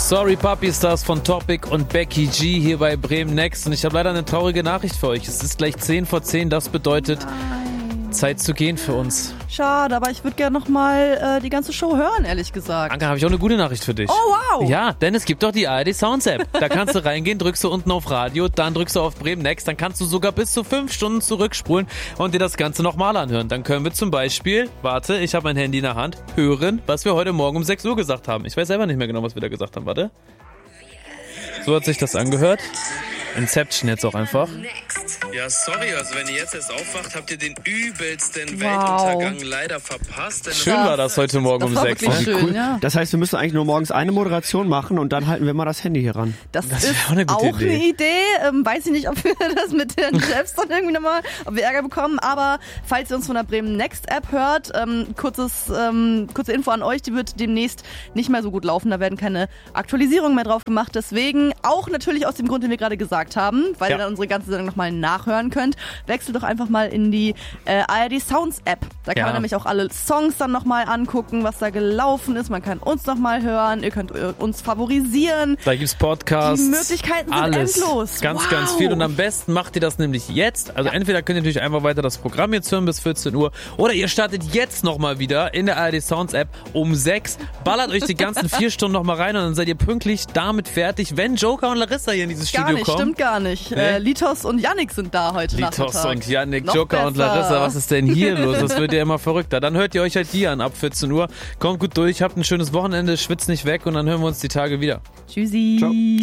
Sorry Puppy Stars von Topic und Becky G hier bei Bremen Next. Und ich habe leider eine traurige Nachricht für euch. Es ist gleich 10:10. Das bedeutet Zeit zu gehen für uns. Schade, aber ich würde gerne nochmal die ganze Show hören, ehrlich gesagt. Anke, habe ich auch eine gute Nachricht für dich. Oh, wow. Ja, denn es gibt doch die ARD Sounds App. Da kannst du reingehen, drückst du unten auf Radio, dann drückst du auf Bremen Next, dann kannst du sogar bis zu 5 Stunden zurückspulen und dir das Ganze nochmal anhören. Dann können wir zum Beispiel, warte, ich habe mein Handy in der Hand, hören, was wir heute Morgen um 6 Uhr gesagt haben. Ich weiß selber nicht mehr genau, was wir da gesagt haben. Warte. So hat sich das angehört. Inception jetzt auch einfach. Ja, sorry, also wenn ihr jetzt erst aufwacht, habt ihr den übelsten Weltuntergang leider verpasst. Schön war das heute Morgen um 6. Schön, Cool. ja. Das heißt, wir müssen eigentlich nur morgens eine Moderation machen und dann halten wir mal das Handy hier ran. Das wär ist auch eine gute auch eine Idee. Weiß ich nicht, ob wir das mit den Chefs dann irgendwie nochmal, ob wir Ärger bekommen. Aber falls ihr uns von der Bremen Next App hört, kurze Info an euch, die wird demnächst nicht mehr so gut laufen. Da werden keine Aktualisierungen mehr drauf gemacht. Deswegen auch natürlich aus dem Grund, den wir gerade gesagt haben, weil ihr dann unsere ganze Sendung nochmal nachhören könnt. Wechselt doch einfach mal in die ARD Sounds App. Da kann man nämlich auch alle Songs dann nochmal angucken, was da gelaufen ist. Man kann uns nochmal hören. Ihr könnt uns favorisieren. Da gibt's Podcasts. Die Möglichkeiten sind alles. endlos. Ganz, ganz viel. Und am besten macht ihr das nämlich jetzt. Also entweder könnt ihr natürlich einfach weiter das Programm jetzt hören bis 14 Uhr oder ihr startet jetzt nochmal wieder in der ARD Sounds App um 6. Ballert euch die ganzen 4 Stunden nochmal rein und dann seid ihr pünktlich damit fertig, wenn Joker und Larissa hier in dieses Studio kommen. Stimmt gar nicht. Nee? Litos und Yannick sind da heute Nachmittag. Litos und Yannick, Noch Joker und besser. Larissa, was ist denn hier los? Das wird ja immer verrückter. Dann hört ihr euch halt die an ab 14 Uhr. Kommt gut durch, habt ein schönes Wochenende, schwitzt nicht weg und dann hören wir uns die Tage wieder. Tschüssi. Ciao.